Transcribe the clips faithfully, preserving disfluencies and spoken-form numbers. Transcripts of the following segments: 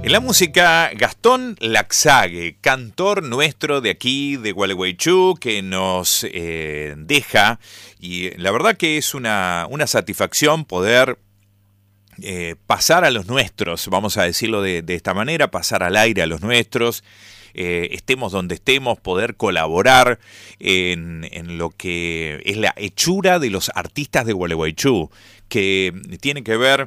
En la música, Gastón Laxague, cantor nuestro de aquí, de Gualeguaychú, que nos eh, deja, y la verdad que es una, una satisfacción poder eh, pasar a los nuestros, vamos a decirlo de, de esta manera, pasar al aire a los nuestros, eh, estemos donde estemos, poder colaborar en, en lo que es la hechura de los artistas de Gualeguaychú, que tiene que ver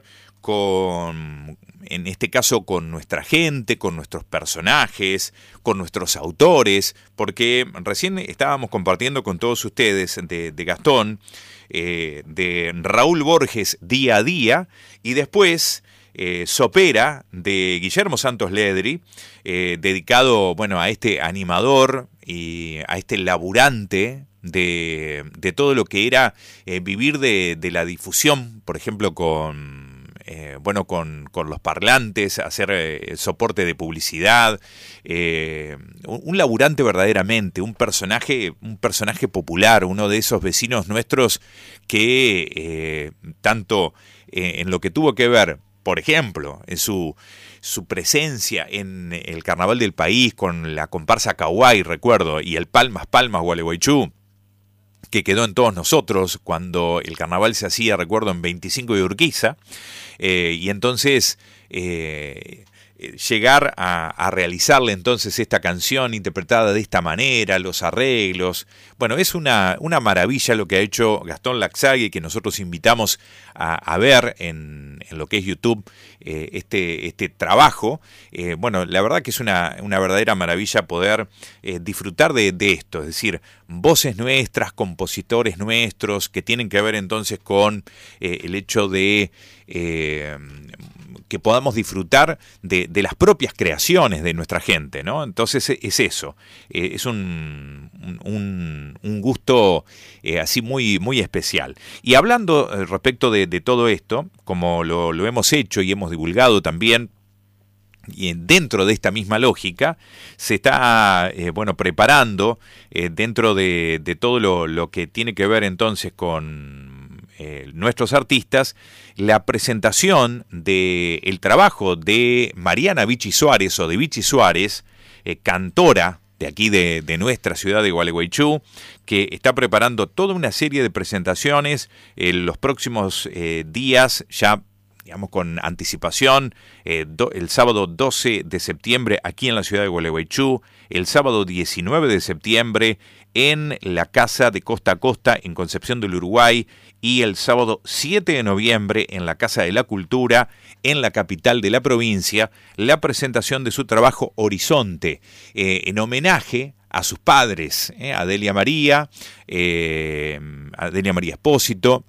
con, en este caso, con nuestra gente, con nuestros personajes, con nuestros autores, porque recién estábamos compartiendo con todos ustedes de, de Gastón, eh, de Raúl Borges Día a Día, y después eh, Sopera de Guillermo Santos Ledri, eh, dedicado, bueno, a este animador y a este laburante de, de todo lo que era eh, vivir de, de la difusión, por ejemplo, con... Eh, bueno, con, con los parlantes, hacer eh, soporte de publicidad, eh, un, un laburante verdaderamente, un personaje, un personaje popular, uno de esos vecinos nuestros que eh, tanto eh, en lo que tuvo que ver, por ejemplo, en su, su presencia en el Carnaval del País con la comparsa Cahuay, recuerdo, y el Palmas Palmas Gualeguaychú, que quedó en todos nosotros cuando el carnaval se hacía, recuerdo, en veinticinco de Urquiza, eh, y entonces eh, llegar a, a realizarle entonces esta canción interpretada de esta manera, los arreglos, bueno, es una, una maravilla lo que ha hecho Gastón Laxague, que nosotros invitamos a, a ver en, en lo que es YouTube eh, este, este trabajo. Eh, bueno, la verdad que es una, una verdadera maravilla poder eh, disfrutar de, de esto, es decir, voces nuestras, compositores nuestros, que tienen que ver entonces con eh, el hecho de eh, que podamos disfrutar de, de las propias creaciones de nuestra gente, ¿no? Entonces es eso, eh, es un, un, un gusto eh, así muy, muy especial. Y hablando eh, respecto de, de todo esto, como lo, lo hemos hecho y hemos divulgado también, y dentro de esta misma lógica se está eh, bueno preparando eh, dentro de, de todo lo, lo que tiene que ver entonces con eh, nuestros artistas, la presentación del trabajo de Mariana Vichy Suárez o de Vichy Suárez, eh, cantora de aquí de, de nuestra ciudad de Gualeguaychú, que está preparando toda una serie de presentaciones en los próximos eh, días, ya digamos con anticipación, eh, do, el sábado doce de septiembre aquí en la ciudad de Gualeguaychú, el sábado diecinueve de septiembre en la Casa de Costa a Costa en Concepción del Uruguay, y el sábado siete de noviembre en la Casa de la Cultura en la capital de la provincia, la presentación de su trabajo Horizonte, eh, en homenaje a sus padres, eh, Adelia María, eh, Adelia María Espósito,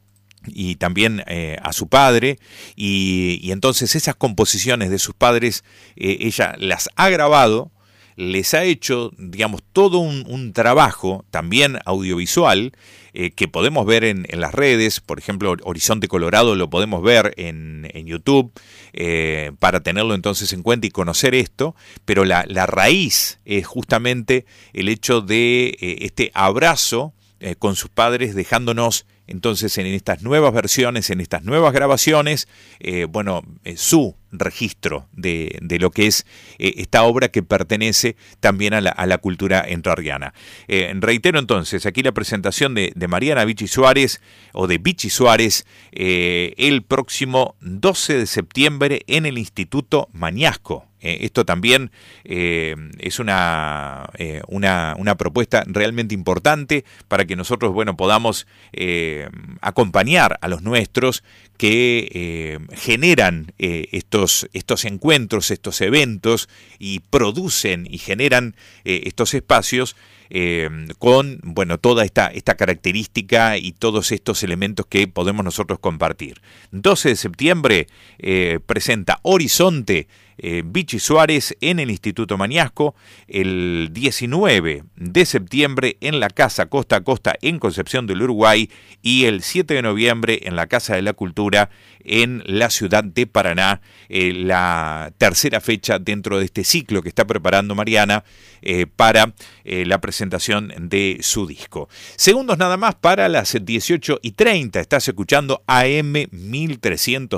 y también eh, a su padre, y, y entonces esas composiciones de sus padres eh, ella las ha grabado, les ha hecho, digamos, todo un, un trabajo también audiovisual eh, que podemos ver en, en las redes. Por ejemplo, Horizonte Colorado lo podemos ver en, en YouTube eh, para tenerlo entonces en cuenta y conocer esto, pero la, la raíz es justamente el hecho de eh, este abrazo eh, con sus padres, dejándonos entonces en estas nuevas versiones, en estas nuevas grabaciones, eh, bueno, eh, su registro de, de lo que es eh, esta obra que pertenece también a la, a la cultura entrerriana. Eh, reitero entonces, aquí la presentación de, de Mariana Vichy Suárez, o de Vichy Suárez, eh, el próximo doce de septiembre en el Instituto Mañasco. Eh, esto también eh, es una, eh, una, una propuesta realmente importante para que nosotros, bueno, podamos eh, acompañar a los nuestros que eh, generan eh, estos, estos encuentros, estos eventos, y producen y generan eh, estos espacios eh, con, bueno, toda esta, esta característica y todos estos elementos que podemos nosotros compartir. doce de septiembre eh, presenta Horizonte, Eh, Vichy Suárez en el Instituto Mañasco, el diecinueve de septiembre en la Casa Costa a Costa en Concepción del Uruguay, y el siete de noviembre en la Casa de la Cultura en la ciudad de Paraná, eh, la tercera fecha dentro de este ciclo que está preparando Mariana eh, para eh, la presentación de su disco. Segundos nada más para las dieciocho y treinta, estás escuchando A M mil trescientos